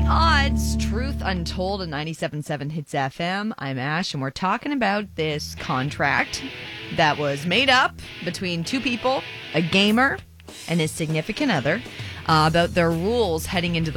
Odds, Truth Untold at 97.7 Hits FM. I'm Ash, and we're talking about this contract that was made up between two people, a gamer and his significant other, about their rules heading into the